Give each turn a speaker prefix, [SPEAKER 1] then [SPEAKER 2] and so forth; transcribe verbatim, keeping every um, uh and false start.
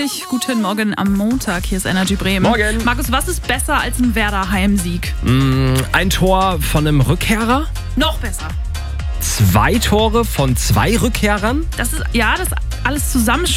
[SPEAKER 1] euch. Guten Morgen am Montag. Hier ist Energy Bremen.
[SPEAKER 2] Morgen.
[SPEAKER 1] Markus, was ist besser als ein Werder-Heimsieg?
[SPEAKER 2] Mm, ein Tor von einem Rückkehrer.
[SPEAKER 1] Noch besser.
[SPEAKER 2] Zwei Tore von zwei Rückkehrern.
[SPEAKER 1] Das ist, ja, das alles zusammen